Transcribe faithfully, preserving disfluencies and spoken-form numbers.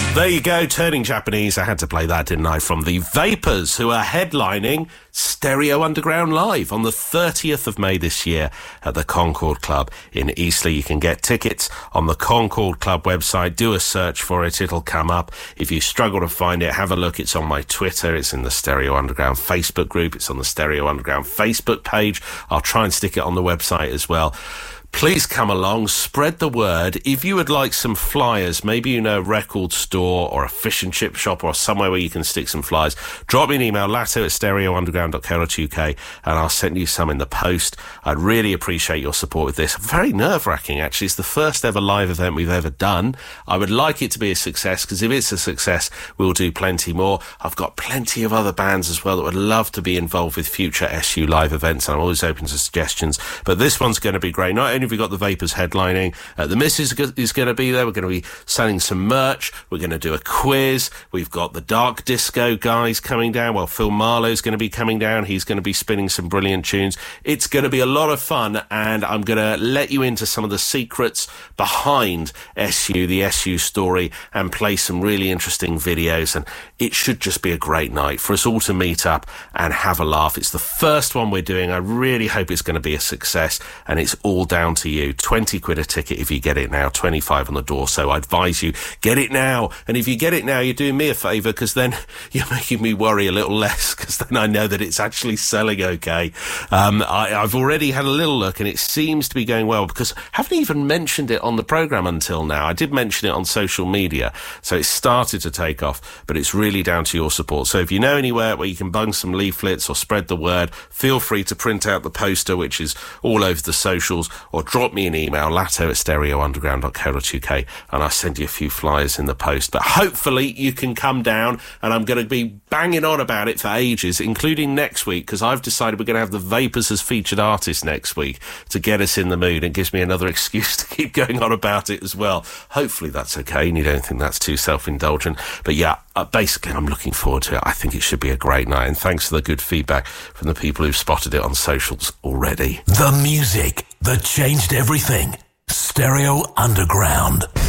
There you go, turning Japanese. I had to play that, didn't I? From the Vapors, who are headlining Stereo Underground Live on the thirtieth of May this year at the Concord Club in Eastleigh. You can get tickets on the Concord Club website. Do a search for it. It'll come up. If you struggle to find it, have a look. It's on my Twitter. It's in the Stereo Underground Facebook group. It's on the Stereo Underground Facebook page. I'll try and stick it on the website as well. Please come along, spread the word. If you would like some flyers, maybe you know a record store or a fish and chip shop or somewhere where you can stick some flyers, drop me an email, latto at stereo underground dot co dot uk, and I'll send you some in the post. I'd really appreciate your support with this. Very nerve-wracking, actually. It's the first ever live event we've ever done. I would like it to be a success, because if it's a success, we'll do plenty more. I've got plenty of other bands as well that would love to be involved with future S U live events, and I'm always open to suggestions. But this one's going to be great. Not only have we got the Vapors headlining, uh, the Missus is going to be there. We're going to be selling some merch. We're going to do a quiz. We've got the Dark Disco guys coming down. Well, Phil Marlowe's going to be coming down. He's going to be spinning some brilliant tunes. It's going to be a lot of fun, and I'm going to let you into some of the secrets behind S U, the S U story, and play some really interesting videos. And it should just be a great night for us all to meet up and have a laugh. It's the first one we're doing. I really hope it's going to be a success, and it's all down to you. twenty quid a ticket if you get it now, twenty-five on the door. So I advise you, get it now. And if you get it now, you're doing me a favour, because then you're making me worry a little less, because then I know that it's actually selling okay. Um, I, I've already had a little look, and it seems to be going well, because I haven't even mentioned it on the programme until now. I did mention it on social media, so it started to take off, but it's really down to your support. So if you know anywhere where you can bung some leaflets or spread the word, feel free to print out the poster, which is all over the socials, or drop me an email, latto at stereo underground dot co dot uk, and I'll send you a few flyers in the post. But hopefully you can come down, and I'm going to be banging on about it for ages, including next week, because I've decided we're going to have the Vapors as featured artists next week to get us in the mood, and gives me another excuse to keep going on about it as well. Hopefully that's okay, and you don't think that's too self-indulgent. But yeah, uh, basically I'm looking forward to it. I think it should be a great night, and thanks for the good feedback from the people who've spotted it on socials already. The music that changed everything. Stereo Underground.